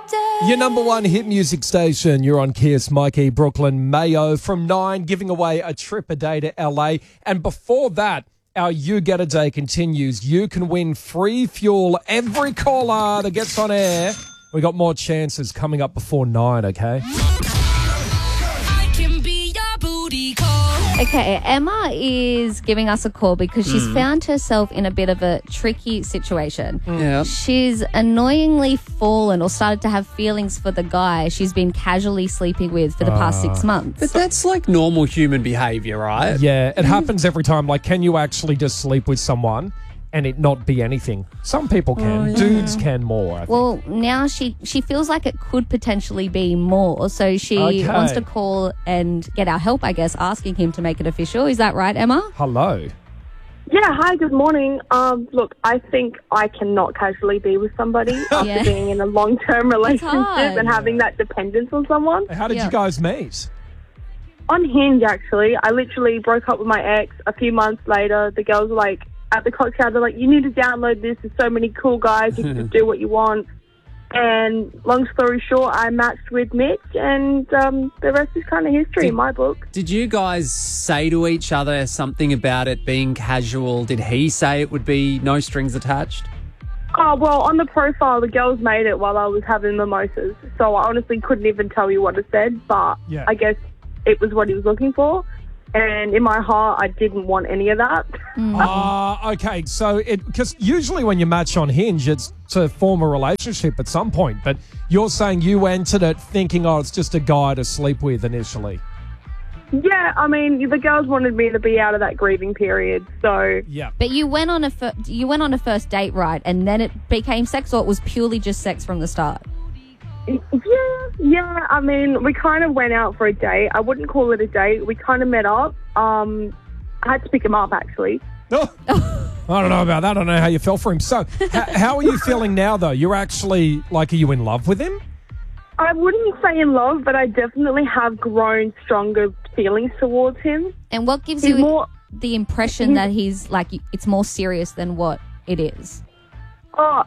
Your number one hit music station. You're on Kiss. Mikey, Brooklyn, Mayo from 9, giving away a trip a day to LA. And before that, our You Get a Day continues. You can win free fuel every caller that gets on air. We got more chances coming up before 9, okay? I can be your booty call. Okay, Emma is giving us a call because she's found herself in a bit of a tricky situation. Yeah. She's annoyingly fallen or started to have feelings for the guy she's been casually sleeping with for the past 6 months. But that's like normal human behaviour, right? Yeah, it happens every time. Like, can you actually just sleep with someone and it not be anything? Some people can. Dudes can more, I think. Well, now she feels like it could potentially be more, so she wants to call and get our help, I guess, asking him to make it official. Is that right, Emma? Hello. Yeah, hi, good morning. Look, I think I cannot casually be with somebody after being in a long-term relationship hard. and having that dependence on someone. How did you guys meet? On Hinge, actually. I literally broke up with my ex a few months later. The girls were like, at the cocktail, they're like, you need to download this. There's so many cool guys. You can just do what you want. And long story short, I matched with Mitch, and the rest is kind of history in my book. Did you guys say to each other something about it being casual? Did he say it would be no strings attached? Oh, well, on the profile, the girls made it while I was having mimosas. So I honestly couldn't even tell you what it said, but I guess it was what he was looking for. And in my heart, I didn't want any of that. Okay. So because usually when you match on Hinge, it's to form a relationship at some point. But you're saying you entered it thinking, oh, it's just a guy to sleep with initially. Yeah, I mean, the girls wanted me to be out of that grieving period, so... Yeah. But you went on a first date, right? And then it became sex, or it was purely just sex from the start? Yeah, I mean, we kind of went out for a date. I wouldn't call it a date. We kind of met up. I had to pick him up, actually. Oh. I don't know about that. I don't know how you felt for him. So how are you feeling now, though? You're actually, like, are you in love with him? I wouldn't say in love, but I definitely have grown stronger feelings towards him. And what gives you the impression that he's, like, it's more serious than what it is? Oh,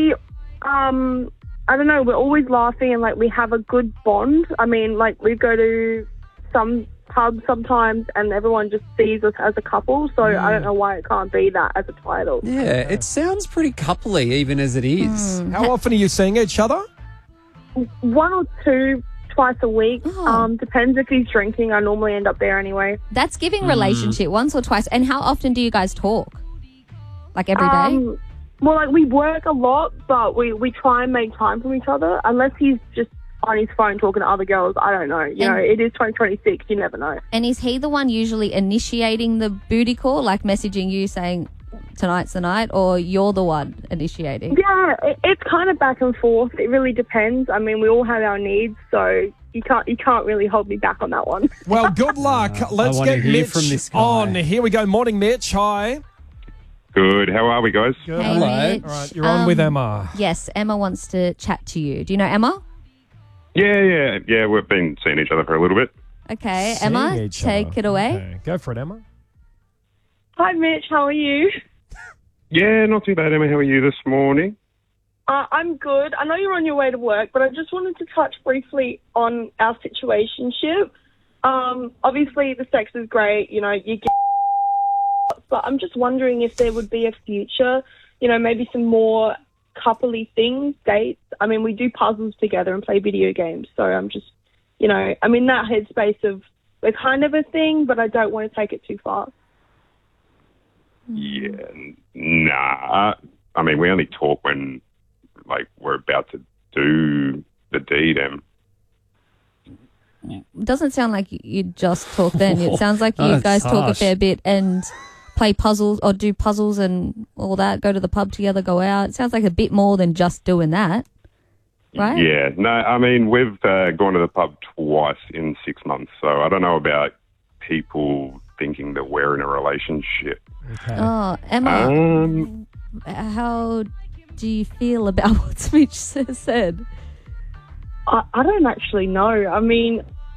I don't know, we're always laughing and, like, we have a good bond. I mean, like, we go to some pubs sometimes and everyone just sees us as a couple, so I don't know why it can't be that as a title. Yeah, it sounds pretty coupley even as it is. How often are you seeing each other? 1 or 2, twice a week. Depends if he's drinking. I normally end up there anyway. That's giving relationship once or twice. And how often do you guys talk? Like every day? Well, like, we work a lot, but we try and make time for each other. Unless he's just on his phone talking to other girls, I don't know. You know, it is 2026. You never know. And is he the one usually initiating the booty call, like messaging you saying, tonight's the night, or you're the one initiating? Yeah, it's kind of back and forth. It really depends. I mean, we all have our needs, so you can't really hold me back on that one. Well, good luck. Let's get Mitch from this guy. on. Here we go. Morning, Mitch. Hi. Good. How are we, guys? Good. Hey, Hello. Mitch. All right, you're on with Emma. Yes, Emma wants to chat to you. Do you know Emma? Yeah. We've been seeing each other for a little bit. Okay, Seeing Emma, each take other. it away. Okay. Go for it, Emma. Hi, Mitch. How are you? Yeah, not too bad, Emma. How are you this morning? I'm good. I know you're on your way to work, but I just wanted to touch briefly on our situationship. Obviously, the sex is great. You know, you get... But I'm just wondering if there would be a future, you know, maybe some more coupley things, dates. I mean, we do puzzles together and play video games. So I'm just, you know, I'm in that headspace of we're kind of a thing, but I don't want to take it too far. Yeah, nah. I mean, we only talk when, like, we're about to do the deed, Em. Doesn't sound like you just talk then. It sounds like you guys talk a harsh. fair bit and play puzzles or do puzzles and all that, go to the pub together, go out. It sounds like a bit more than just doing that, right? Yeah, no, I mean, we've gone to the pub twice in 6 months, so I don't know about people thinking that we're in a relationship. Okay. Oh, Emma, how do you feel about what Mitch said? I don't actually know. I mean,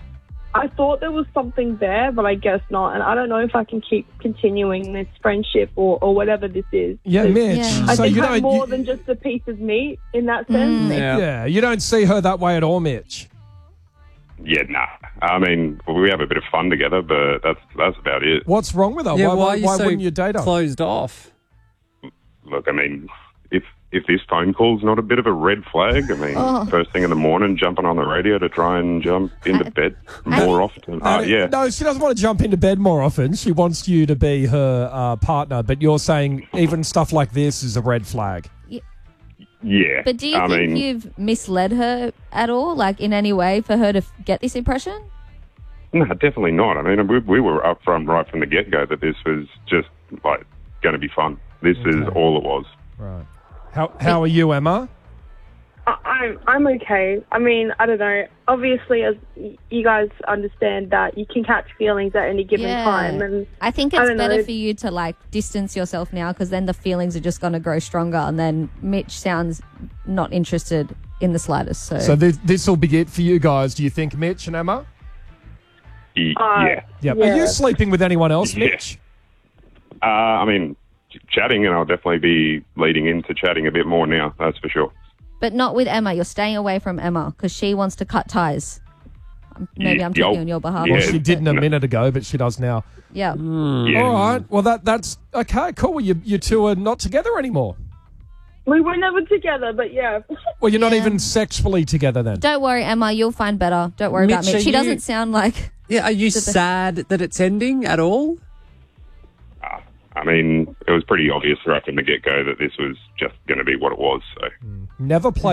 I thought there was something there, but I guess not. And I don't know if I can keep continuing this friendship or whatever this is. Yeah, 'Cause Mitch. Yeah. I So think you I'm don't. more than just a piece of meat in that sense. Yeah, you don't see her that way at all, Mitch. Yeah, nah. I mean, we have a bit of fun together, but that's about it. What's wrong with her? Yeah, why are you so wouldn't you date her? closed off? Look, I mean, if this phone call's not a bit of a red flag, I mean, first thing in the morning, jumping on the radio to try and jump into bed more often. Yeah. No, she doesn't want to jump into bed more often. She wants you to be her partner, but you're saying even stuff like this is a red flag. Yeah. But do you I think mean, you've misled her at all, like in any way, for her to get this impression? No, definitely not. I mean, we were upfront right from the get-go that this was just, like, going to be fun. This is all it was. Right. How are you, Emma? I'm okay. I mean, I don't know. Obviously, as you guys understand that you can catch feelings at any given time. And I think I it's don't better know. for you to like distance yourself now, because then the feelings are just going to grow stronger, and then Mitch sounds not interested in the slightest. So this will be it for you guys, do you think, Mitch and Emma? Yeah. Yep. Yeah. Are you sleeping with anyone else, Yeah. Mitch? I mean, chatting, and I'll definitely be leading into chatting a bit more now, that's for sure. But not with Emma. You're staying away from Emma because she wants to cut ties. Maybe I'm talking on your behalf. Yeah. Well, she didn't a minute ago, but she does now. Yeah. Yeah. All right. Well, that's okay. Cool. Well, you two are not together anymore. we were never together, but yeah. Well, you're not Yeah. even sexually together then. Don't worry, Emma. You'll find better. Don't worry about Mitch, Mitch. are He you- doesn't sound like. Yeah, are you the- sad that it's ending at all? I mean, it was pretty obvious right from the get-go that this was just going to be what it was, so... Never play